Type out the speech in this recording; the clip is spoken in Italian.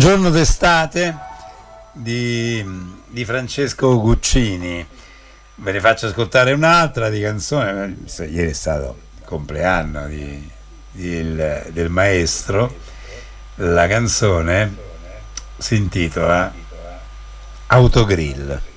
Giorno d'estate di Francesco Guccini. Ve ne faccio ascoltare un'altra di canzone. Ieri è stato il compleanno del maestro. La canzone si intitola Autogrill.